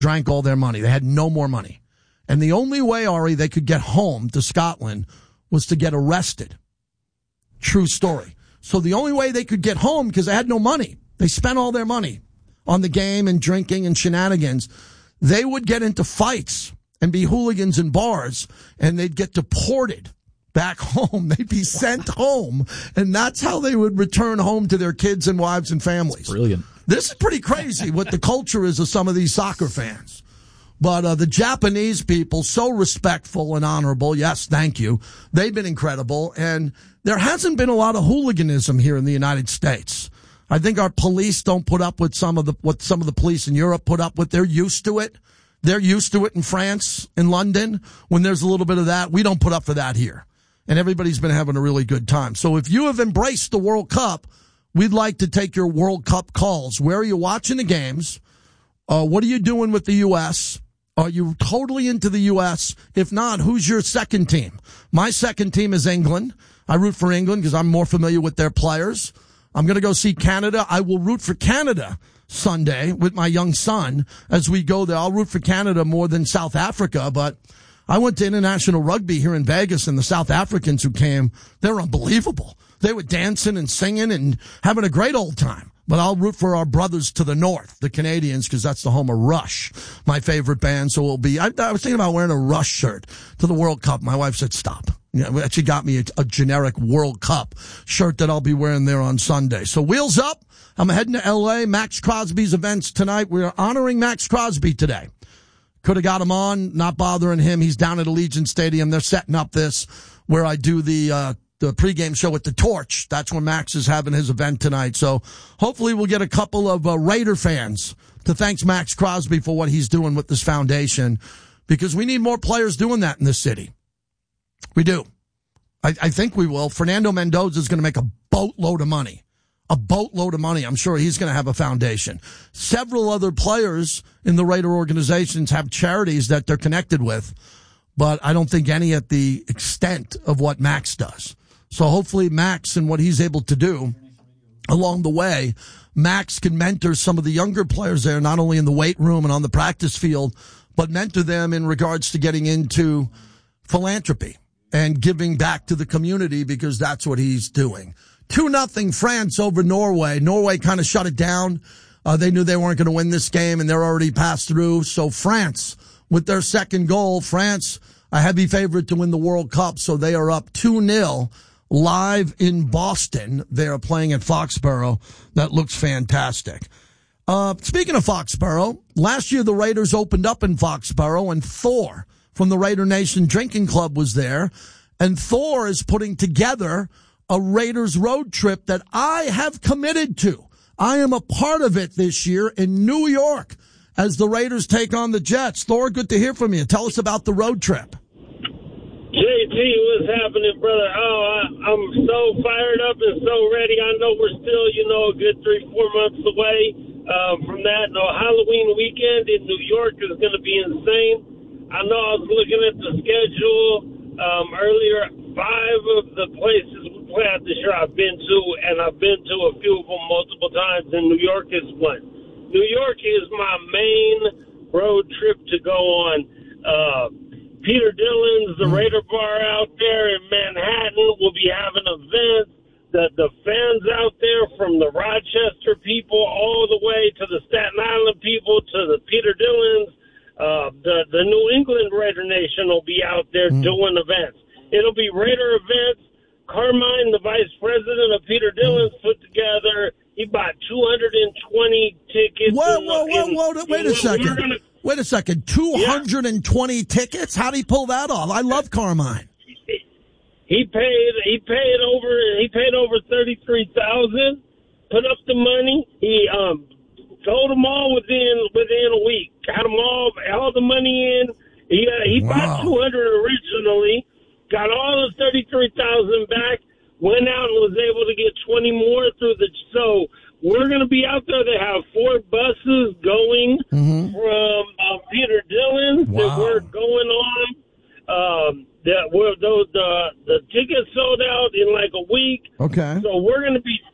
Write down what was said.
drank all their money. They had no more money. And the only way, Ari, they could get home to Scotland was to get arrested. True story. So the only way they could get home, because they had no money, they spent all their money on the game and drinking and shenanigans, they would get into fights and be hooligans in bars, and they'd get deported back home. They'd be sent home, and that's how they would return home to their kids and wives and families. Brilliant. This is pretty crazy what the culture is of some of these soccer fans. But the Japanese people, so respectful and honorable. Yes, thank you. They've been incredible. And there hasn't been a lot of hooliganism here in the United States. I think our police don't put up with what some of the police in Europe put up with. They're used to it. They're used to it in France, in London. When there's a little bit of that, we don't put up for that here. And everybody's been having a really good time. So if you have embraced the World Cup, we'd like to take your World Cup calls. Where are you watching the games? What are you doing with the U.S.? Are you totally into the U.S.? If not, who's your second team? My second team is England. I root for England because I'm more familiar with their players. I'm going to go see Canada. I will root for Canada Sunday with my young son as we go there. I'll root for Canada more than South Africa, but I went to international rugby here in Vegas, and the South Africans who came, they were unbelievable. They were dancing and singing and having a great old time. But I'll root for our brothers to the north, the Canadians, because that's the home of Rush, my favorite band. So it'll be, I was thinking about wearing a Rush shirt to the World Cup. My wife said, stop. She got me a generic World Cup shirt that I'll be wearing there on Sunday. So wheels up. I'm heading to L.A. Max Crosby's events tonight. We're honoring Max Crosby today. Could have got him on, not bothering him. He's down at Allegiant Stadium. They're setting up this where I do the pregame show at the Torch. That's where Max is having his event tonight. So hopefully we'll get a couple of Raider fans to thank Max Crosby for what he's doing with this foundation, because we need more players doing that in this city. We do. I think we will. Fernando Mendoza is going to make a boatload of money. A boatload of money. I'm sure he's going to have a foundation. Several other players in the Raider organizations have charities that they're connected with, but I don't think any at the extent of what Max does. So hopefully Max and what he's able to do along the way, Max can mentor some of the younger players there, not only in the weight room and on the practice field, but mentor them in regards to getting into philanthropy and giving back to the community, because that's what he's doing. 2-0 France over Norway. Norway kind of shut it down. They knew they weren't going to win this game, and they're already passed through. So France, with their second goal, France, a heavy favorite to win the World Cup. So they are up 2-0 live in Boston. They are playing at Foxborough. That looks fantastic. Speaking of Foxborough, last year the Raiders opened up in Foxborough, and Thor from the Raider Nation Drinking Club was there. And Thor is putting together a Raiders road trip that I have committed to. I am a part of it this year in New York as the Raiders take on the Jets. Thor, good to hear from you. Tell us about the road trip. JT, what's happening, brother? I'm so fired up and so ready. I know we're still, a good 3-4 months away from that. No, Halloween weekend in New York is going to be insane. I know I was looking at the schedule earlier. 5 of the places we play out this year I've been to, and I've been to a few of them multiple times, and New York is one. New York is my main road trip to go on. Peter Dillon's, the Raider Bar out there in Manhattan, will be having events. The fans out there, from the Rochester people all the way to the Staten Island people to the Peter Dillon's, the New England Raider Nation will be out there doing events. It'll be Raider events. Carmine, the vice president of Peter Dillon's, put together, he bought 220 tickets. Wait a second. Wait a second. 220 tickets? How did he pull that off? I love Carmine. He paid over $33,000, put up the money. He sold them all within a week. Got them all the money in. He bought 200 originally. Got all the $33,000 back, went out and was able to get 20 more through so we're going to be out there. They have 4 buses going from Peter Dillon's that we're going on. The tickets sold out in like a week. Okay. So we're going to be